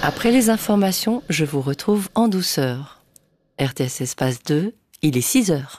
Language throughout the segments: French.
Après les informations, je vous retrouve en douceur. RTS Espace 2, il est 6 heures.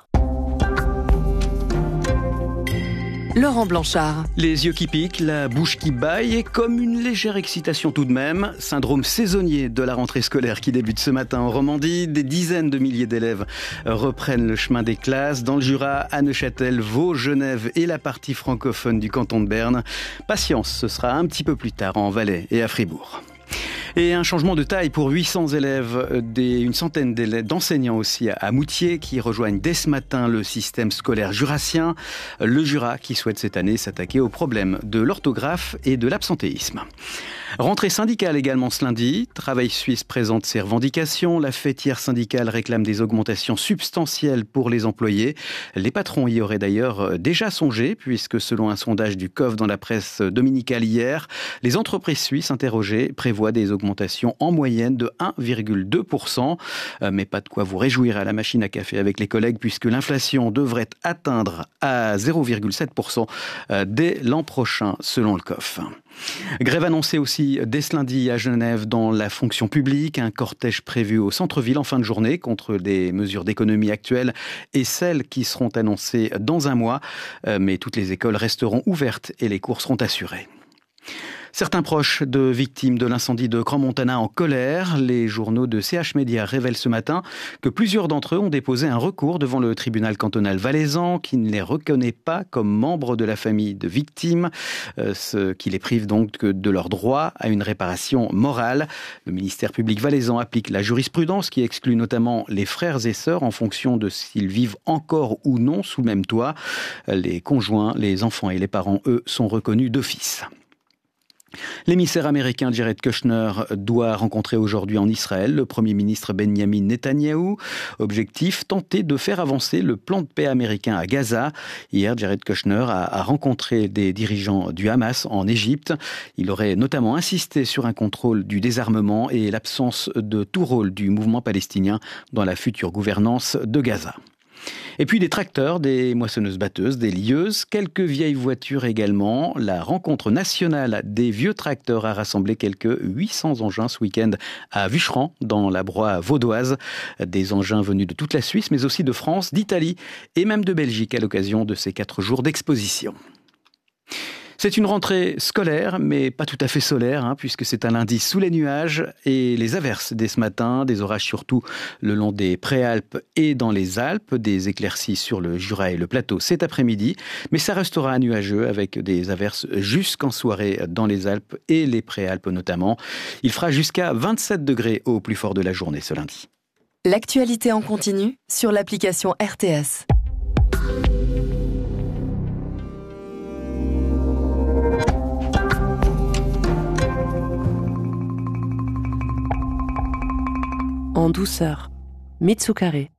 Laurent Blanchard. Les yeux qui piquent, la bouche qui bâille et comme une légère excitation tout de même. Syndrome saisonnier de la rentrée scolaire qui débute ce matin en Romandie. Des dizaines de milliers d'élèves reprennent le chemin des classes dans le Jura, à Neuchâtel, Vaud, Genève et la partie francophone du canton de Berne. Patience, ce sera un petit peu plus tard en Valais et à Fribourg. Et un changement de taille pour 800 élèves, une centaine d'enseignants aussi à Moutier qui rejoignent dès ce matin le système scolaire jurassien. Le Jura qui souhaite cette année s'attaquer au problème de l'orthographe et de l'absentéisme. Rentrée syndicale également ce lundi. Travail Suisse présente ses revendications. La fêtière syndicale réclame des augmentations substantielles pour les employés. Les patrons y auraient d'ailleurs déjà songé puisque selon un sondage du COF dans la presse dominicale hier, les entreprises suisses interrogées prévoient des augmentations en moyenne de 1,2%. Mais pas de quoi vous réjouir à la machine à café avec les collègues puisque l'inflation devrait atteindre à 0,7% dès l'an prochain selon le COF. Grève annoncée aussi dès ce lundi à Genève dans la fonction publique. Un cortège prévu au centre-ville en fin de journée contre des mesures d'économie actuelles et celles qui seront annoncées dans un mois. Mais toutes les écoles resteront ouvertes et les cours seront assurés. Certains proches de victimes de l'incendie de Crans-Montana en colère. Les journaux de CH Média révèlent ce matin que plusieurs d'entre eux ont déposé un recours devant le tribunal cantonal valaisan qui ne les reconnaît pas comme membres de la famille de victimes, ce qui les prive donc de leur droit à une réparation morale. Le ministère public valaisan applique la jurisprudence qui exclut notamment les frères et sœurs en fonction de s'ils vivent encore ou non sous le même toit. Les conjoints, les enfants et les parents, eux, sont reconnus d'office. L'émissaire américain Jared Kushner doit rencontrer aujourd'hui en Israël le Premier ministre Benjamin Netanyahou. Objectif, tenter de faire avancer le plan de paix américain à Gaza. Hier, Jared Kushner a rencontré des dirigeants du Hamas en Égypte. Il aurait notamment insisté sur un contrôle du désarmement et l'absence de tout rôle du mouvement palestinien dans la future gouvernance de Gaza. Et puis des tracteurs, des moissonneuses-batteuses, des lieuses, quelques vieilles voitures également. La rencontre nationale des vieux tracteurs a rassemblé quelques 800 engins ce week-end à Vucheran, dans la Broye vaudoise. Des engins venus de toute la Suisse, mais aussi de France, d'Italie et même de Belgique à l'occasion de ces 4 jours d'exposition. C'est une rentrée scolaire, mais pas tout à fait solaire, puisque c'est un lundi sous les nuages et les averses dès ce matin, des orages surtout le long des Préalpes et dans les Alpes, des éclaircies sur le Jura et le plateau cet après-midi, mais ça restera nuageux avec des averses jusqu'en soirée dans les Alpes et les Préalpes notamment. Il fera jusqu'à 27 degrés au plus fort de la journée ce lundi. L'actualité en continu sur l'application RTS. En douceur, Mitsukare.